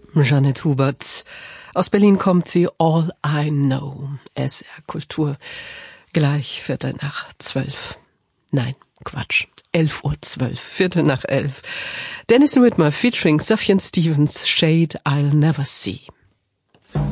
Jeanette Hubert. Aus Berlin kommt sie, All I Know. SR Kultur. Gleich 11:45. Nein, Quatsch. 11:12. 11:45. Dennis Whitmer featuring Sufjan Stevens, Shade I'll Never See.